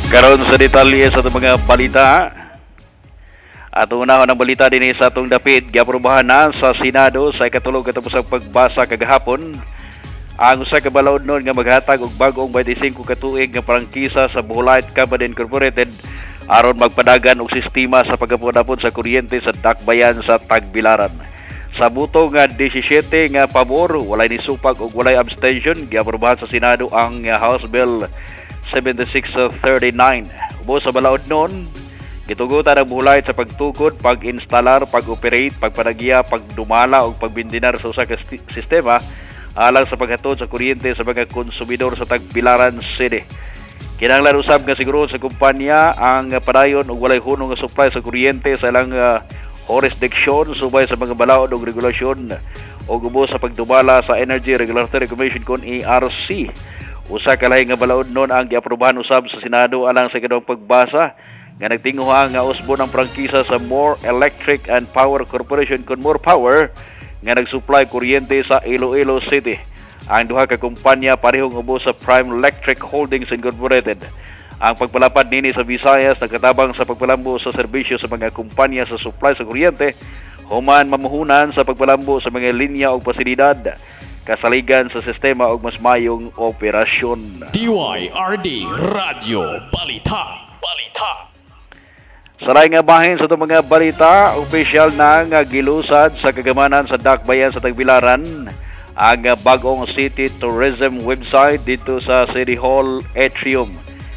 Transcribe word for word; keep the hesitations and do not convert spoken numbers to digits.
Karon sa detalye sa itong mga balita. At unahon ang balita din sa itong dapit, giaprobahan na sa Senado sa ikatulog katapos ang pagbasa kagahapon ang usa ka balaod nun nga maghatag og bag-ong twenty-five ka tuig nga prangkisa sa Boholight Company Incorporated aron magpadagan og sistema sa pagapon sa kuryente sa dakbayan sa Tagbilaran. Sa buto nga seventeen nga pabor, walay nisupag ug walay abstention, giaprobahan sa Senado ang House Bill seventy-six thirty-nine. Ubos sa balaod nun, gitugutan ang Boholight sa pagtukod, pag-instalar, pag-operate, pagpanagya, pagdumala o pagbindinar sa usa ka sistema alang sa paghatod sa kuryente sa mga konsumidor sa Tagbilaran City. Kinahanglan usab nga siguro sa kumpanya ang padayon og walay hunong nga supply sa kuryente sa ilang uh, jurisdiction subay sa mga balaod og regulasyon o ubos sa pagdumala sa Energy Regulatory Commission kon E R C. Usa ka lahi nga balaod nun ang giaprobahan usab sa Senado alang sa kanang pagbasa nga nagtinguha nga usbon ang prangkisa sa More Electric and Power Corporation kon More Power nga nagsupply kuryente sa Iloilo City. Ang duha ka kumpanya parehong ubos sa Prime Electric Holdings Incorporated. Ang pagpalapad nini sa Visayas nagkatabang sa pagpalambo sa serbisyo sa mga kumpanya sa supply sa kuryente, human mamuhunan sa pagpalambo sa mga linya o pasilidad, kasaligan sa sistema og mas mayong operasyon. D Y R D Radio Balita. Balita. Sa laing nga bahin sa itong mga balita, opisyal na nga gilusad sa kagamanan sa dakbayan sa Tagbilaran ang bagong City Tourism website dito sa City Hall Atrium.